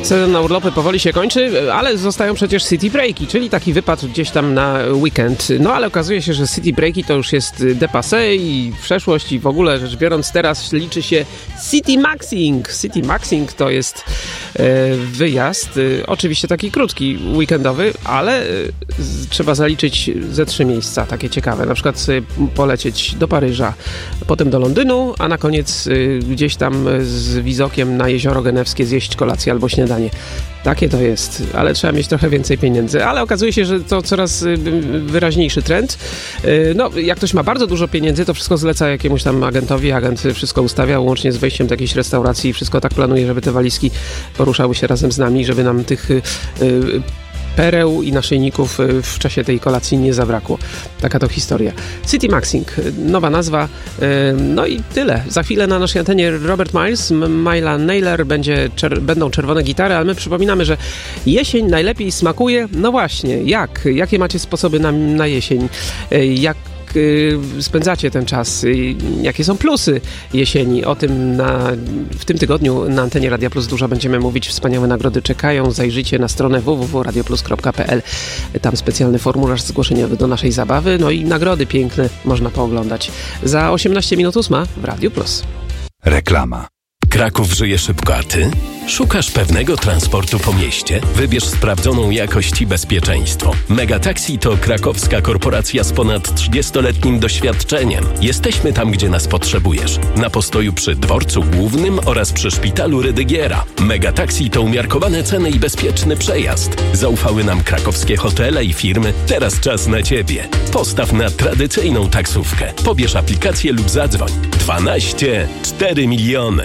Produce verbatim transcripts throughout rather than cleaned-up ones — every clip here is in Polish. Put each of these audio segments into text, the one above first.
Sezon na urlopy powoli się kończy, ale zostają przecież city breaki, czyli taki wypad gdzieś tam na weekend. No ale okazuje się, że city breaki to już jest dépassé i przeszłość i w ogóle rzecz biorąc teraz liczy się city maxing. City maxing to jest e, wyjazd, e, oczywiście taki krótki, weekendowy, ale e, z, trzeba zaliczyć ze trzy miejsca takie ciekawe. Na przykład sobie polecieć do Paryża, potem do Londynu, a na koniec e, gdzieś tam z widokiem na Jezioro Genewskie zjeść kolację albo śniadanie. Takie to jest, ale trzeba mieć trochę więcej pieniędzy. Ale okazuje się, że to coraz wyraźniejszy trend. No, jak ktoś ma bardzo dużo pieniędzy, to wszystko zleca jakiemuś tam agentowi. Agent wszystko ustawia, łącznie z wejściem do jakiejś restauracji i wszystko tak planuje, żeby te walizki poruszały się razem z nami, żeby nam tych yy, pereł i naszyjników w czasie tej kolacji nie zabrakło. Taka to historia. City Maxing, nowa nazwa. No i tyle. Za chwilę na naszej antenie Robert Miles, Myla Naylor, będzie, czer- będą czerwone gitary, ale my przypominamy, że jesień najlepiej smakuje. No właśnie, jak? Jakie macie sposoby na, na jesień? Jak spędzacie ten czas? Jakie są plusy jesieni? O tym na, w tym tygodniu na antenie Radia Plus dużo będziemy mówić. Wspaniałe nagrody czekają. Zajrzyjcie na stronę w w w kropka radio plus kropka p l. Tam specjalny formularz zgłoszeniowy do naszej zabawy. No i nagrody piękne można pooglądać. Za osiemnaście minut ósma w Radiu Plus. Reklama. Kraków żyje szybko, a ty? Szukasz pewnego transportu po mieście? Wybierz sprawdzoną jakość i bezpieczeństwo. Megataxi to krakowska korporacja z ponad trzydziestoletnim doświadczeniem. Jesteśmy tam, gdzie nas potrzebujesz. Na postoju przy Dworcu Głównym oraz przy Szpitalu Rydygiera. Megataxi to umiarkowane ceny i bezpieczny przejazd. Zaufały nam krakowskie hotele i firmy. Teraz czas na ciebie. Postaw na tradycyjną taksówkę. Pobierz aplikację lub zadzwoń. dwanaście cztery miliony.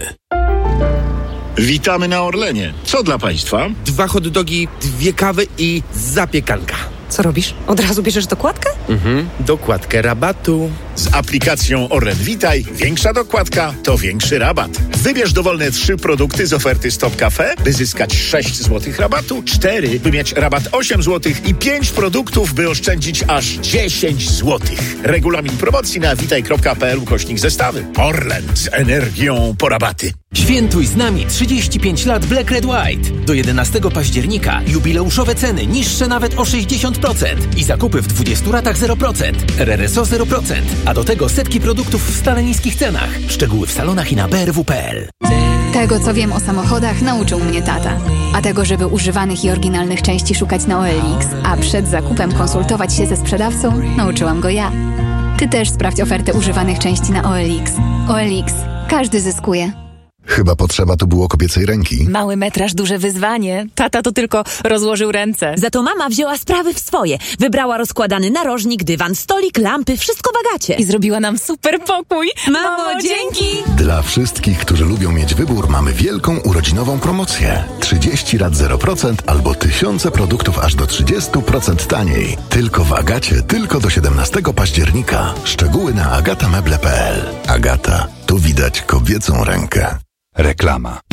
Witamy na Orlenie. Co dla Państwa? Dwa hot dogi, dwie kawy i zapiekanka. Co robisz? Od razu bierzesz dokładkę? Mhm, dokładkę rabatu. Z aplikacją Orlen Witaj większa dokładka to większy rabat. Wybierz dowolne trzy produkty z oferty Stop Cafe, by zyskać sześć złotych rabatu, cztery, by mieć rabat osiem złotych i pięć produktów, by oszczędzić aż dziesięć złotych. Regulamin promocji na witaj kropka p l ukośnik zestawy. Orlen z energią po rabaty. Świętuj z nami trzydzieści pięć lat Black Red White. Do jedenastego października jubileuszowe ceny niższe nawet o sześćdziesiąt procent i zakupy w dwudziestu ratach zero procent. R R S O zero procent. A do tego setki produktów w stale niskich cenach. Szczegóły w salonach i na b r w kropka p l. Tego, co wiem o samochodach, nauczył mnie tata. A tego, żeby używanych i oryginalnych części szukać na O L X, a przed zakupem konsultować się ze sprzedawcą, nauczyłam go ja. Ty też sprawdź ofertę używanych części na O L X. O L X. Każdy zyskuje. Chyba potrzeba tu było kobiecej ręki. Mały metraż, duże wyzwanie. Tata to tylko rozłożył ręce. Za to mama wzięła sprawy w swoje. Wybrała rozkładany narożnik, dywan, stolik, lampy, wszystko w Agacie. I zrobiła nam super pokój. Mamo, Mamo dzięki! Dla wszystkich, którzy lubią mieć wybór, mamy wielką urodzinową promocję. trzydzieści rat zero procent albo tysiące produktów aż do trzydzieści procent taniej. Tylko w Agacie, tylko do siedemnastego października. Szczegóły na agata meble kropka p l. Agata, tu widać kobiecą rękę. Reklama.